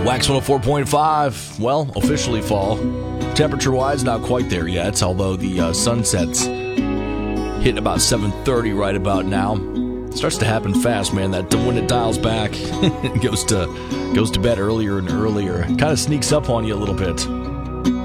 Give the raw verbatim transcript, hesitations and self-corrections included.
Wax one oh four point five, well, officially fall. Temperature-wise, not quite there yet, although the uh, sunset's hitting about seven thirty right about now. It starts to happen fast, man. That when it dials back, it goes to, goes to bed earlier and earlier. It kind of sneaks up on you a little bit.